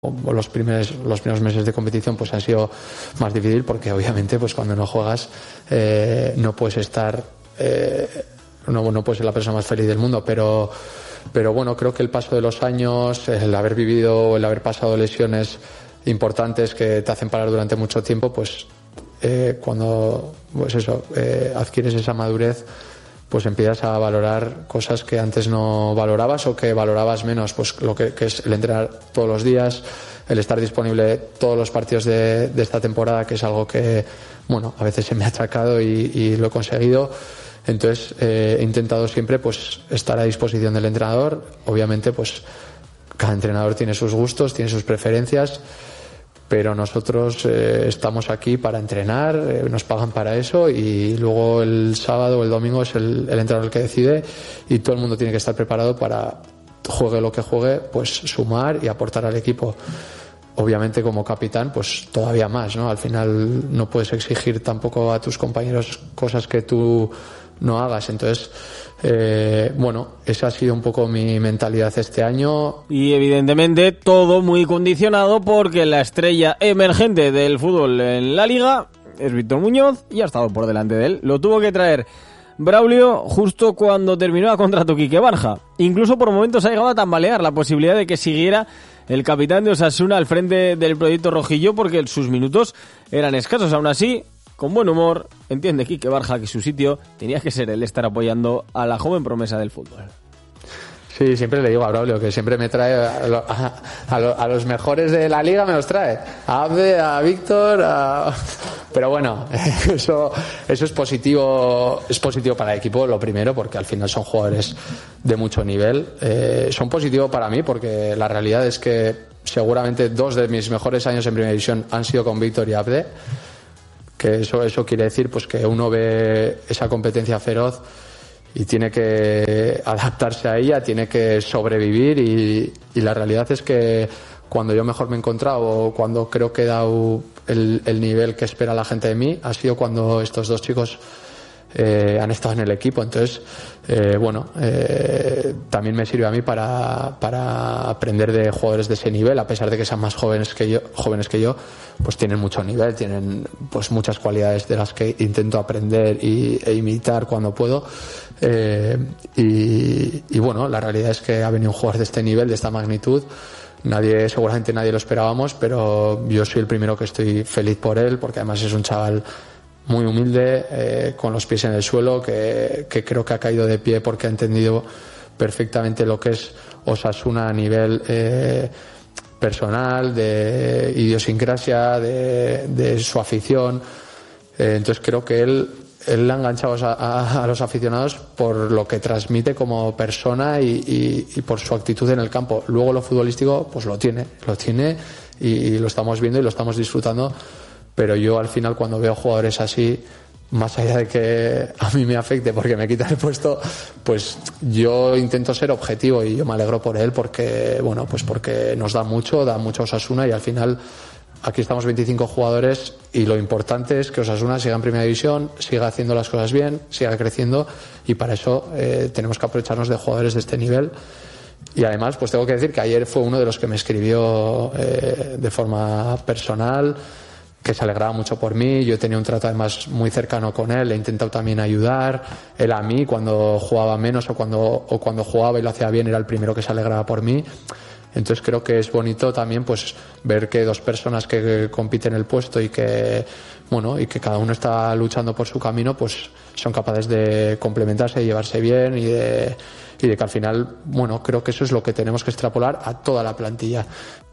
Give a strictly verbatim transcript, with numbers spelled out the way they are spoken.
los primeros los primeros meses de competición pues han sido más difícil porque obviamente pues cuando no juegas eh, no puedes estar eh, no, no puedes ser la persona más feliz del mundo, pero pero bueno, creo que el paso de los años, el haber vivido, el haber pasado lesiones importantes que te hacen parar durante mucho tiempo, pues eh, cuando pues eso eh, adquieres esa madurez, pues empiezas a valorar cosas que antes no valorabas o que valorabas menos, pues lo que, que es el entrenar todos los días, el estar disponible todos los partidos de, de esta temporada, que es algo que, bueno, a veces se me ha achacado y, y lo he conseguido. Entonces eh, he intentado siempre pues estar a disposición del entrenador. Obviamente pues cada entrenador tiene sus gustos, tiene sus preferencias, pero nosotros eh, estamos aquí para entrenar, eh, nos pagan para eso y luego el sábado o el domingo es el, el entrenador el que decide y todo el mundo tiene que estar preparado para, juegue lo que juegue, pues sumar y aportar al equipo. Obviamente como capitán pues todavía más, ¿no? Al final no puedes exigir tampoco a tus compañeros cosas que tú no hagas, entonces eh, bueno, esa ha sido un poco mi mentalidad este año. Y evidentemente todo muy condicionado porque la estrella emergente del fútbol en la Liga es Víctor Muñoz y ha estado por delante de él. Lo tuvo que traer Braulio justo cuando terminó el contrato Quique Barja. Incluso por momentos ha llegado a tambalear la posibilidad de que siguiera el capitán de Osasuna al frente del proyecto rojillo porque sus minutos eran escasos. Aún así, con buen humor, entiende Quique Barja que su sitio tenía que ser el estar apoyando a la joven promesa del fútbol. Sí, siempre le digo a Braulio que siempre me trae a, lo, a, a, lo, a los mejores de la liga, me los trae. A Abde, a Víctor, a... pero bueno, eso, eso es positivo, es positivo para el equipo, lo primero, porque al final son jugadores de mucho nivel. Eh, son positivos para mí porque la realidad es que seguramente dos de mis mejores años en Primera División han sido con Víctor y Abde, que eso, eso quiere decir pues que uno ve esa competencia feroz y tiene que adaptarse a ella, tiene que sobrevivir y, y la realidad es que cuando yo mejor me he encontrado o cuando creo que he dado el, el nivel que espera la gente de mí ha sido cuando estos dos chicos eh, han estado en el equipo. Entonces eh, bueno, eh, también me sirve a mí para, para aprender de jugadores de ese nivel, a pesar de que sean más jóvenes que yo, jóvenes que yo, pues tienen mucho nivel, tienen pues muchas cualidades de las que intento aprender y, e imitar cuando puedo. Eh, y, y bueno, la realidad es que ha venido un jugador de este nivel, de esta magnitud. Nadie, seguramente nadie lo esperábamos, pero yo soy el primero que estoy feliz por él, porque además es un chaval muy humilde, eh, con los pies en el suelo, que, que creo que ha caído de pie porque ha entendido perfectamente lo que es Osasuna a nivel eh, personal, de idiosincrasia, de, de su afición. Eh, entonces creo que él él ha enganchado a, a, a los aficionados por lo que transmite como persona y, y, y por su actitud en el campo. Luego lo futbolístico pues lo tiene, lo tiene y, y lo estamos viendo y lo estamos disfrutando, pero yo al final cuando veo jugadores así, más allá de que a mí me afecte porque me quita el puesto, pues yo intento ser objetivo y yo me alegro por él porque, bueno, pues porque nos da mucho, da mucho a Osasuna y al final aquí estamos veinticinco jugadores y lo importante es que Osasuna siga en Primera División, siga haciendo las cosas bien, siga creciendo y para eso eh, tenemos que aprovecharnos de jugadores de este nivel. Y además pues tengo que decir que ayer fue uno de los que me escribió eh, de forma personal, que se alegraba mucho por mí. Yo tenía un trato además muy cercano con él, le he intentado también ayudar, él a mí cuando jugaba menos o cuando, o cuando jugaba y lo hacía bien era el primero que se alegraba por mí. Entonces creo que es bonito también pues ver que dos personas que compiten el puesto y que bueno y que cada uno está luchando por su camino pues son capaces de complementarse y llevarse bien y de, y de que al final bueno creo que eso es lo que tenemos que extrapolar a toda la plantilla.